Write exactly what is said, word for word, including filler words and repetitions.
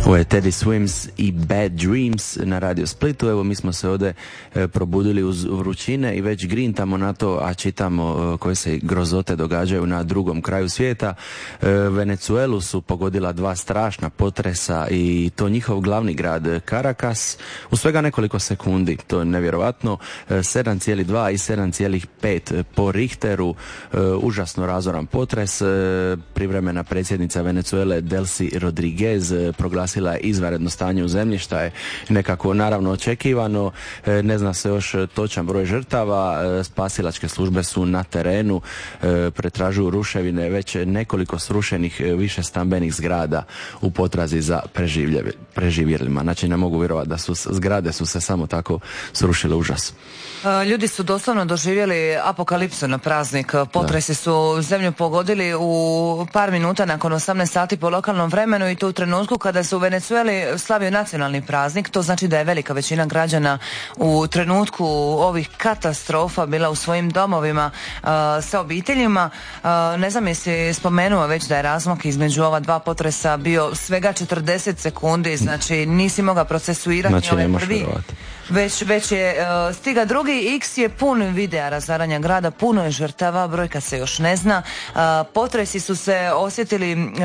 Ovo je Teddy Swims i Bad Dreams na Radio Splitu. Evo, mi smo se ovdje e, probudili uz vrućine i već grintamo na to, a čitamo e, koje se grozote događaju na drugom kraju svijeta. E, Venezuelu su pogodila dva strašna potresa i to njihov glavni grad Caracas u svega nekoliko sekundi. To je nevjerovatno. E, sedam zarez dva i sedam zarez pet po Richteru. E, užasno razoran potres. E, privremena predsjednica Venezuele Delcy Rodriguez e, proglasila je izvanredno stanje u zemlji, šta je nekako naravno očekivano. E, ne zna se još točan broj žrtava. E, spasilačke službe su na terenu, e, pretražuju ruševine, već nekoliko srušenih više stambenih zgrada u potrazi za preživjelima. Znači, ne mogu vjerovati da su zgrade su se samo tako srušile. Užas. Ljudi su doslovno doživjeli apokalipsu na praznik. Potresi su zemlju pogodili u par minuta nakon osamnaest sati po lokalnom vremenu i to u trenutku kada se u Venezueli slavio nacionalni praznik. To znači da je velika većina građana u trenutku ovih katastrofa bila u svojim domovima uh, sa obiteljima. Uh, ne znam jesi spomenuo već da je razmak između ova dva potresa bio svega četrdeset sekundi, znači nisi mogao procesuirati znači, ovaj prvi. Već, već je uh, stiga drugi. X je pun videa razaranja grada, puno je žrtava, brojka se još ne zna. Uh, potresi su se osjetili